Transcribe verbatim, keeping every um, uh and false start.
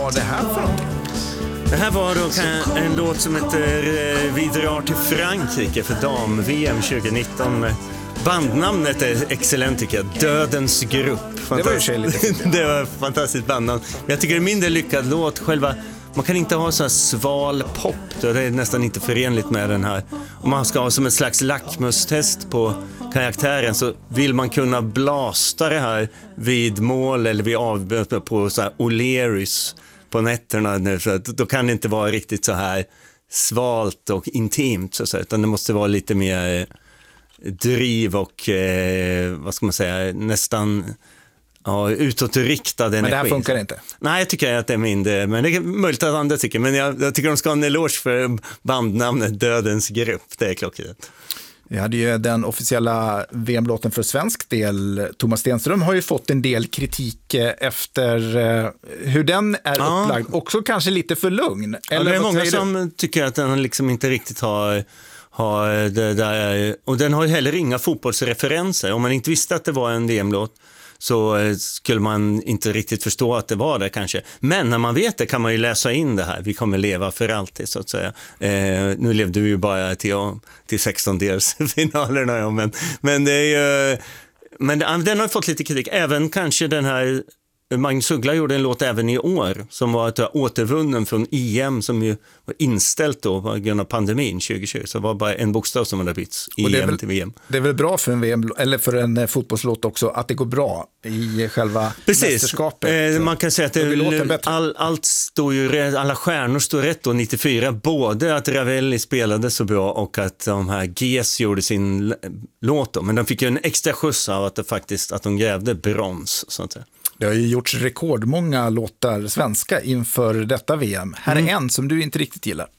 var det här för någonting? Det här var då en låt som heter Vi drar till Frankrike för dam-V M tjugonitton. Bandnamnet är excellent tycker jag. Dödens grupp. Det var ju sig lite. Det var ett fantastiskt bandnamn. Jag tycker det är mindre lyckad låt. Själva, man kan inte ha så här sval pop. Det är nästan inte förenligt med den här. Om man ska ha som ett slags lackmustest på karaktären så vill man kunna blasta det här vid mål eller vid avböt på så här O'Learys på nätterna nu, så att då kan det inte vara riktigt så här svalt och intimt så att säga, utan det måste vara lite mer driv och eh, vad ska man säga, nästan ja, utåtriktad energi. Men det här funkar inte? Nej, jag tycker att det är mindre, men det är möjligt att andra tycker, men jag, jag tycker de ska ha en eloge för bandnamnet Dödens grupp, det är klockrent. Vi hade ju den officiella V M-låten för svensk del. Thomas Stenström har ju fått en del kritik efter eh, hur den är ja. upplagd. Också kanske lite för lugn. Eller ja, det är många som du? tycker att den liksom inte riktigt har, har det där. Och den har ju heller inga fotbollsreferenser. Om man inte visste att det var en V M-låt så skulle man inte riktigt förstå att det var det kanske. Men när man vet det kan man ju läsa in det här. Vi kommer leva för alltid så att säga. Eh, nu levde vi ju bara till, till sextondelsfinalerna. Ja, men, men, det är ju, men den har fått lite kritik. Även kanske den här Magnus Uggla gjorde en låt även i år som var att återvunnen från E M som ju var inställt då på grund av pandemin tjugo tjugo, så det var bara en bokstav som hade bytts E M till V M. Det är väl bra för en V M eller för en fotbollslåt också att det går bra i själva Precis. mästerskapet. Eh, man kan säga att det, all, allt står ju, alla stjärnor står rätt då nittiofyra, både att Ravelli spelade så bra och att de här G S gjorde sin låt då, men de fick ju en extra skjuts av att det faktiskt att de grävde brons så att säga. Det har ju gjorts rekordmånga låtar svenska inför detta V M. Här är mm. en som du inte riktigt gillar.